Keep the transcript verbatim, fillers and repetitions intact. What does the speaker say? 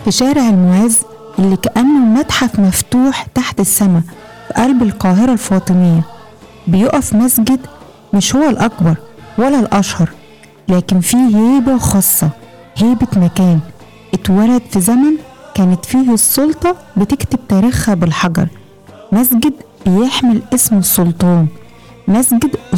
في شارع المعز اللي كأنه متحف مفتوح تحت السماء في قلب القاهرة الفاطمية، بيقف مسجد مش هو الأكبر ولا الأشهر، لكن فيه هيبة خاصة، هيبة مكان اتولد في زمن كانت فيه السلطة بتكتب تاريخها بالحجر. مسجد بيحمل اسم السلطان، مسجد